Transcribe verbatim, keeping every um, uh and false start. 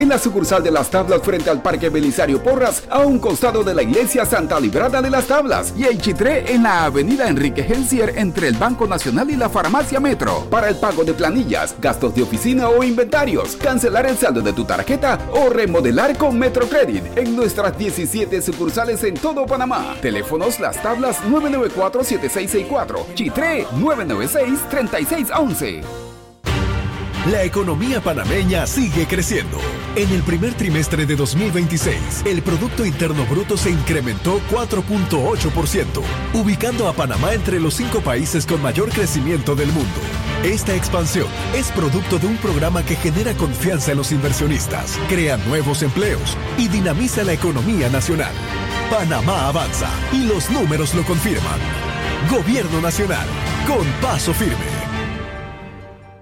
en la sucursal de Las Tablas frente al Parque Belisario Porras, a un costado de la iglesia Santa Librada de Las Tablas, y en Chitré en la avenida Enrique Gensier entre el Banco Nacional y la Farmacia Metro. Para el pago de planillas, gastos de oficina o inventarios, cancelar el saldo de tu tarjeta o remodelar con Metrocredit en nuestras diecisiete sucursales en todo Panamá. Teléfonos Las Tablas nueve nueve cuatro, siete seis seis cuatro, Chitré nueve nueve seis, tres seis uno uno. La economía panameña sigue creciendo. En el primer trimestre de dos mil veintiséis, el Producto Interno Bruto se incrementó cuatro punto ocho por ciento, ubicando a Panamá entre los cinco países con mayor crecimiento del mundo. Esta expansión es producto de un programa que genera confianza en los inversionistas, crea nuevos empleos y dinamiza la economía nacional. Panamá avanza y los números lo confirman. Gobierno Nacional, con paso firme.